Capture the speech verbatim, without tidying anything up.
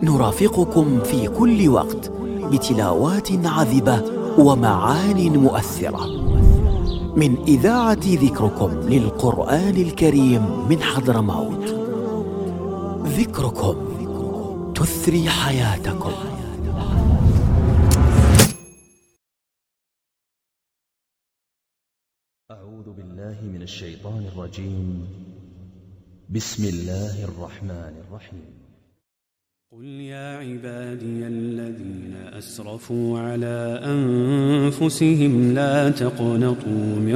نرافقكم في كل وقت بتلاوات عذبة ومعان مؤثرة من إذاعة ذكركم للقرآن الكريم من حضرموت. ذكركم تثري حياتكم. أعوذ بالله من الشيطان الرجيم. بسم الله الرحمن الرحيم. قل يا عبادي الذين أسرفوا على أنفسهم لا تقنطوا من